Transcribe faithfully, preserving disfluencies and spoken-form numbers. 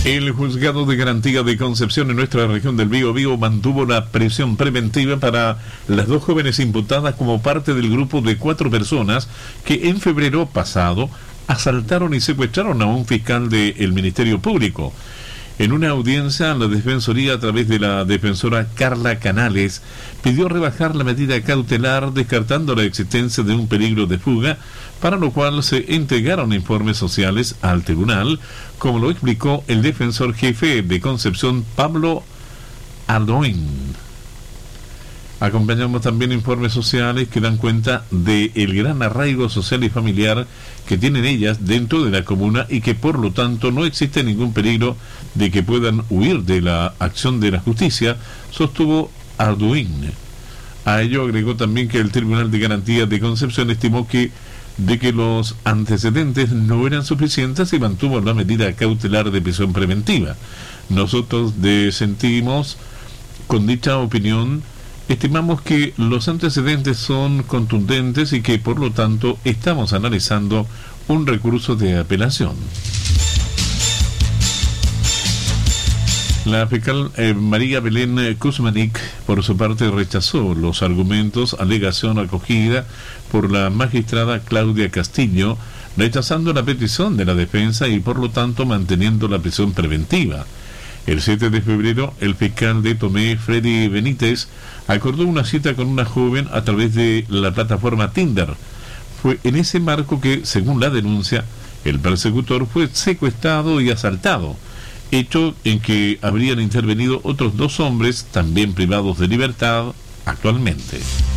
El Juzgado de Garantía de Concepción en nuestra región del Biobío mantuvo la prisión preventiva para las dos jóvenes imputadas como parte del grupo de cuatro personas que en febrero pasado asaltaron y secuestraron a un fiscal del Ministerio Público. En una audiencia, la Defensoría, a través de la defensora Carla Canales, pidió rebajar la medida cautelar descartando la existencia de un peligro de fuga, para lo cual se entregaron informes sociales al tribunal, como lo explicó el defensor jefe de Concepción, Pablo Ardoin. Acompañamos también informes sociales que dan cuenta del gran arraigo social y familiar que tienen ellas dentro de la comuna y que por lo tanto no existe ningún peligro de que puedan huir de la acción de la justicia, sostuvo Arduin. A ello agregó también que el Tribunal de Garantía de Concepción estimó que de que los antecedentes no eran suficientes y mantuvo la medida cautelar de prisión preventiva. Nosotros desentimos con dicha opinión. Estimamos que los antecedentes son contundentes y que por lo tanto estamos analizando un recurso de apelación. La fiscal eh, María Belén Kuzmanik, por su parte, rechazó los argumentos, alegación acogida por la magistrada Claudia Castillo, rechazando la petición de la defensa y por lo tanto manteniendo la prisión preventiva. El siete de febrero, el fiscal de Tomé, Freddy Benítez, acordó una cita con una joven a través de la plataforma Tinder. Fue en ese marco que, según la denuncia, el persecutor fue secuestrado y asaltado, hecho en que habrían intervenido otros dos hombres, también privados de libertad, actualmente.